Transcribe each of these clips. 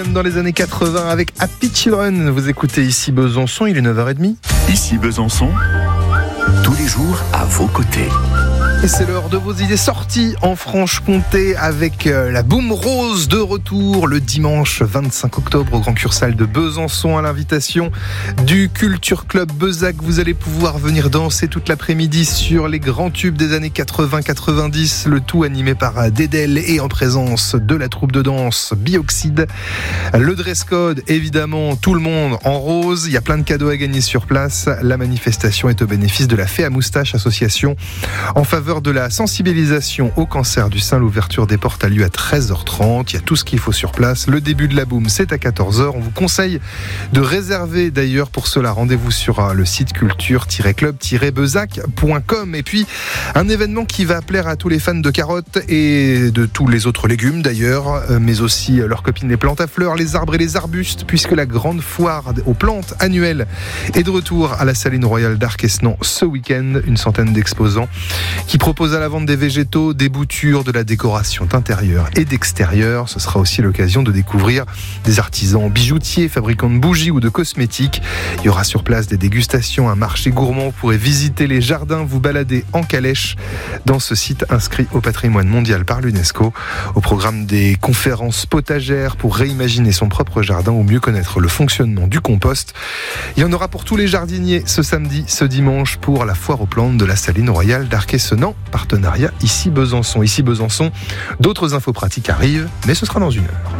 Dans les années 80 avec Happy Children, vous écoutez ici Besançon, il est 9h30. Ici Besançon, tous les jours à vos côtés. Et c'est l'heure de vos idées sorties en Franche-Comté avec la Boom Rose de retour le dimanche 25 octobre au Grand Cursal de Besançon à l'invitation du Culture Club Bezac. Vous allez pouvoir venir danser toute l'après-midi sur les grands tubes des années 80-90, le tout animé par Dédel et en présence de la troupe de danse Bioxyde. Le dress code, évidemment, tout le monde en rose. Il y a plein de cadeaux à gagner sur place. La manifestation est au bénéfice de la Fée à Moustache, association en faveur de la sensibilisation au cancer du sein. L'ouverture des portes a lieu à 13h30. Il y a tout ce qu'il faut sur place. Le début de la boom, c'est à 14h. On vous conseille de réserver d'ailleurs pour cela. Rendez-vous sur le site culture-club-bezac.com. Et puis, un événement qui va plaire à tous les fans de carottes et de tous les autres légumes d'ailleurs, mais aussi leurs copines les plantes à fleurs, les arbres et les arbustes, puisque la grande foire aux plantes annuelle est de retour à la Saline Royale d'Arquesnan ce week-end. Une centaine d'exposants qui propose à la vente des végétaux, des boutures, de la décoration d'intérieur et d'extérieur. Ce sera aussi l'occasion de découvrir des artisans bijoutiers, fabricants de bougies ou de cosmétiques. Il y aura sur place des dégustations, un marché gourmand. Vous pourrez visiter les jardins, vous balader en calèche dans ce site inscrit au patrimoine mondial par l'UNESCO. Au programme des conférences potagères pour réimaginer son propre jardin ou mieux connaître le fonctionnement du compost. Il y en aura pour tous les jardiniers ce samedi, ce dimanche pour la foire aux plantes de la Saline Royale d'Arquesnan. Partenariat Ici Besançon. Ici Besançon, d'autres infos pratiques arrivent, mais ce sera dans une heure.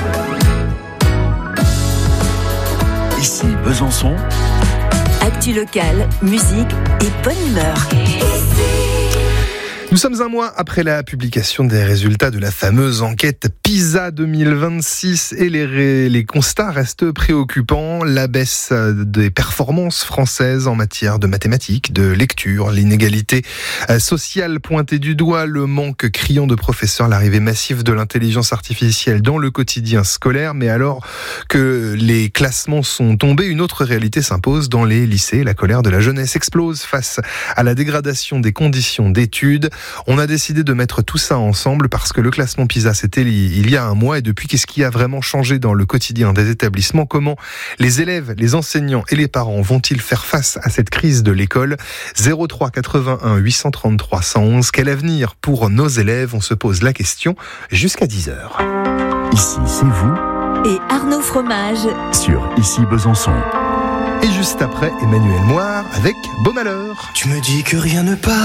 Ici Besançon, actu locale, musique et bonne humeur. Nous sommes un mois après la publication des résultats de la fameuse enquête PISA 2026 et les constats restent préoccupants. La baisse des performances françaises en matière de mathématiques, de lecture, l'inégalité sociale pointée du doigt, le manque criant de professeurs, l'arrivée massive de l'intelligence artificielle dans le quotidien scolaire. Mais alors que les classements sont tombés, une autre réalité s'impose dans les lycées. La colère de la jeunesse explose face à la dégradation des conditions d'études. On a décidé de mettre tout ça ensemble parce que le classement PISA, c'était il y a un mois. Et depuis, qu'est-ce qui a vraiment changé dans le quotidien des établissements ? Comment les élèves, les enseignants et les parents vont-ils faire face à cette crise de l'école ? 03 81 833 111. Quel avenir pour nos élèves ? On se pose la question jusqu'à 10h. ici c'est vous Et Arnaud Fromage sur Ici Besançon. Et juste après, Emmanuel Moire avec Beau Malheur. Tu me dis que rien ne part.